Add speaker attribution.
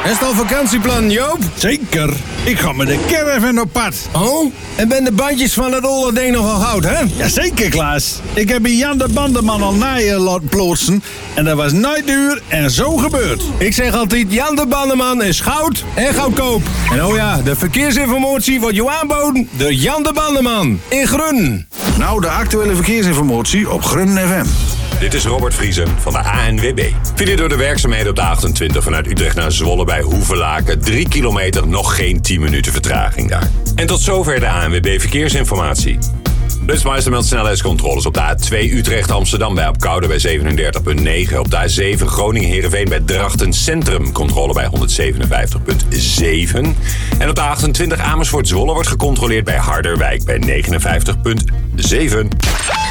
Speaker 1: Is het al vakantieplan, Joop?
Speaker 2: Zeker. Ik ga met de caravan op pad.
Speaker 1: Oh, en ben de bandjes van het olle ding nog al goud, hè?
Speaker 2: Jazeker, Klaas. Ik heb bij Jan de Bandeman al naaien laten plootsen. En dat was nooit duur en zo gebeurd.
Speaker 1: Ik zeg altijd, Jan de Bandeman is goud en goedkoop. En oh ja, de verkeersinformatie wordt je aanboden door Jan de Bandeman in Grun.
Speaker 2: Nou, de actuele verkeersinformatie op Grun FM.
Speaker 3: Dit is Robert Vriesen van de ANWB. File door de werkzaamheden op de 28 vanuit Utrecht naar Zwolle bij Hoevelaken. 3 kilometer, nog geen 10 minuten vertraging daar. En tot zover de ANWB Verkeersinformatie. Flitsmeister meldt snelheidscontroles op de A2 Utrecht-Amsterdam bij Apkoude bij 37,9. Op de A7 Groningen-Heerenveen bij Drachten Centrum. Controle bij 157,7. En op de 28 Amersfoort-Zwolle wordt gecontroleerd bij Harderwijk bij 59,7.